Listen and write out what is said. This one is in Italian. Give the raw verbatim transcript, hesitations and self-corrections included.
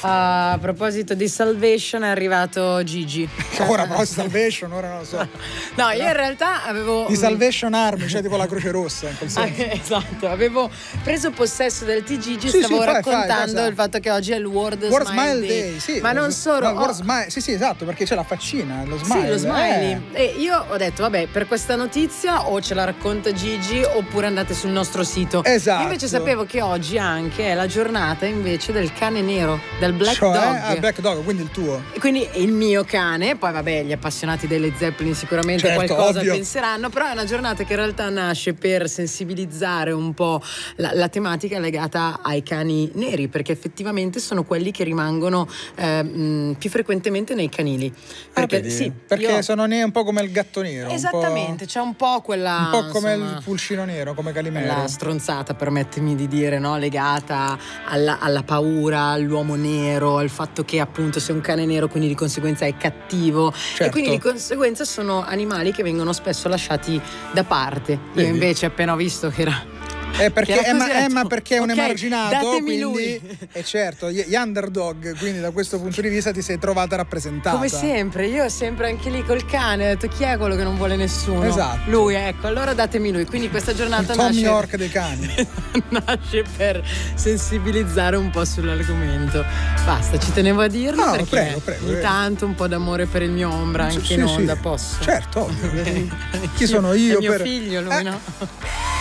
A proposito di Salvation è arrivato Gigi. Ora a proposito di Salvation, ora non lo so. No, io in realtà avevo di Salvation Army, cioè tipo la Croce Rossa in quel senso. Ah, esatto, avevo preso possesso del T G G, sì, stavo sì, fai, raccontando fai, il fatto che oggi è il World, World Smile, Smile Day, Day sì, ma non solo no, ho... Smile, sì sì esatto, perché c'è la faccina, lo smile. Sì, lo smiley. eh. E io ho detto vabbè, per questa notizia o ce la racconta Gigi oppure andate sul nostro sito. Esatto. Io invece sapevo che oggi anche è la giornata invece del cane nero, del Black cioè, Dog. Ah, Black Dog, quindi il tuo. E quindi il mio cane, poi vabbè, gli appassionati delle Zeppelin sicuramente certo, qualcosa ovvio. penseranno, però è una giornata che in realtà nasce per sensibilizzare un po' la, la tematica legata ai cani neri, perché effettivamente sono quelli che rimangono eh, mh, più frequentemente nei canili. Perché, ah, vedi? sì, perché io... sono ne- un po' come il gatto nero. Esattamente, un c'è un po' quella un po' come insomma, il pulcino nero, come Calimero. la stronzata, permettimi di dire, no? Legata alla, alla paura, all'uomo nero, al fatto che appunto sei un cane nero, quindi di conseguenza è cattivo. Certo. E quindi di conseguenza sono animali che vengono spesso lasciati da parte. Vedi? Io invece appena ho visto che era Eh, perché, che eh, ma, così, eh, ma perché è un ok, emarginato, datemi quindi lui. è certo, gli, gli underdog, quindi da questo punto di vista ti sei trovata rappresentata. Come sempre, io sempre anche lì col cane ho detto chi è quello che non vuole nessuno? Esatto. Lui, ecco, allora datemi lui. Quindi questa giornata il Tom nasce York dei cani. nasce per sensibilizzare un po' sull'argomento. Basta, ci tenevo a dirlo No, perché prego, prego, intanto un po' d'amore per il mio ombra anche sì, in sì, onda sì. posso. Certo, ovvio. Chi sono io è mio per figlio lui, eh. no?